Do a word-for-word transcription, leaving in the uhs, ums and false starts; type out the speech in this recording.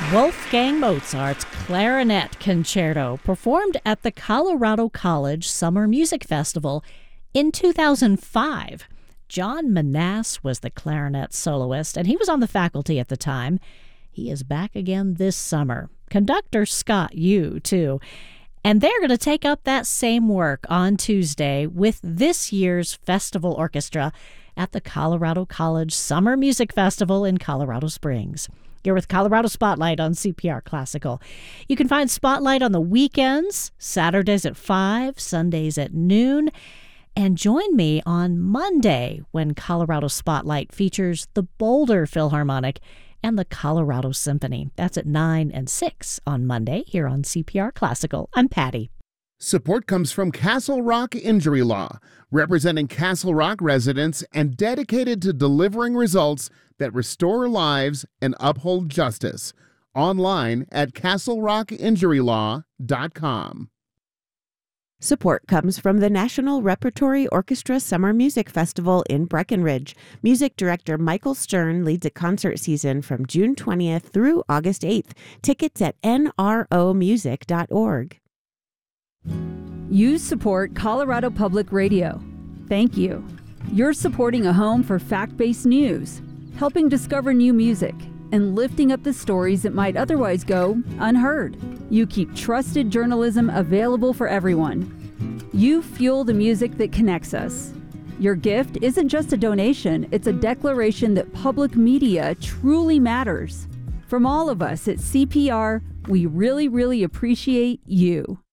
Wolfgang Mozart's Clarinet Concerto performed at the Colorado College Summer Music Festival in two thousand five. John Manasse was the clarinet soloist, and he was on the faculty at the time. He is back again this summer. Conductor Scott Yu, too. And they're going to take up that same work on Tuesday with this year's festival orchestra at the Colorado College Summer Music Festival in Colorado Springs. You're with Colorado Spotlight on C P R Classical. You can find Spotlight on the weekends, Saturdays at five, Sundays at noon. And join me on Monday when Colorado Spotlight features the Boulder Philharmonic and the Colorado Symphony. That's at nine and six on Monday here on C P R Classical. I'm Patty. Support comes from Castle Rock Injury Law, representing Castle Rock residents and dedicated to delivering results that restore lives and uphold justice. Online at castle rock injury law dot com. Support comes from the National Repertory Orchestra Summer Music Festival in Breckenridge. Music director Michael Stern leads a concert season from June twentieth through August eighth. Tickets at N R O music dot org. You support Colorado Public Radio. Thank you. You're supporting a home for fact-based news, helping discover new music, and lifting up the stories that might otherwise go unheard. You keep trusted journalism available for everyone. You fuel the music that connects us. Your gift isn't just a donation, it's a declaration that public media truly matters. From all of us at C P R, we really, really appreciate you.